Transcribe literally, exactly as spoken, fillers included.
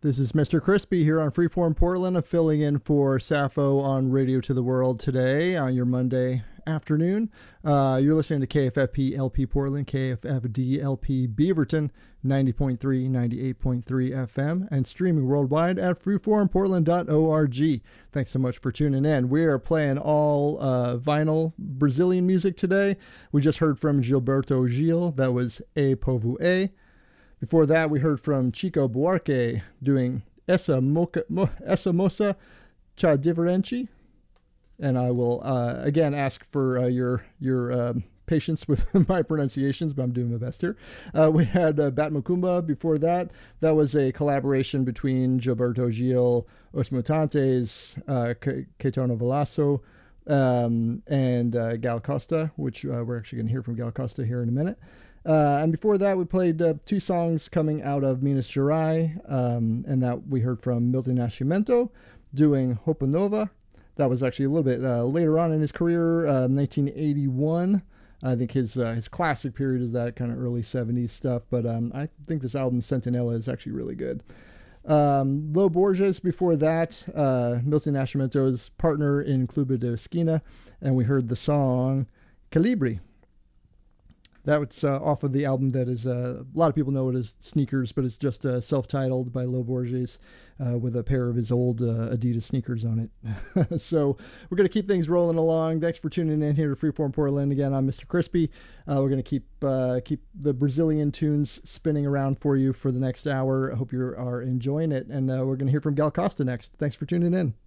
This is Mister Crispy here on Freeform Portland. I'm filling in for Sappho on Radio to the World today on your Monday afternoon. Uh, you're listening to K F F P L P Portland, K F F D L P Beaverton, ninety point three, ninety-eight point three F M, and streaming worldwide at freeform portland dot org. Thanks so much for tuning in. We are playing all uh, vinyl Brazilian music today. We just heard from Gilberto Gil. That was E Povo E. Before that, we heard from Chico Buarque doing Essa, Moca, Mo, Essa Moça Cha Diferente. And I will, uh, again, ask for uh, your your um, patience with my pronunciations, but I'm doing my best here. Uh, we had uh, Bat Macumba before that. That was a collaboration between Gilberto Gil, Os Mutantes, uh, Caetano Veloso, um, and uh, Gal Costa, which uh, we're actually going to hear from Gal Costa here in a minute. Uh, and before that, we played uh, two songs coming out of Minas Gerais, um, and that we heard from Milton Nascimento doing Roupa Nova. That was actually a little bit uh, later on in his career, uh, nineteen eighty-one. I think his uh, his classic period is that kind of early seventies stuff, but um, I think this album, Sentinela, is actually really good. Um, Lo Borges before that, uh, Milton Nascimento's partner in Clube da Esquina, and we heard the song Calibre. That was uh, off of the album that is, uh, a lot of people know it as Sneakers, but it's just uh, self-titled by Lo Borges uh, with a pair of his old uh, Adidas sneakers on it. So we're going to keep things rolling along. Thanks for tuning in here to Freeform Portland. Again, I'm Mister Crispy. Uh, we're going to keep uh, keep the Brazilian tunes spinning around for you for the next hour. I hope you are enjoying it. And uh, we're going to hear from Gal Costa next. Thanks for tuning in.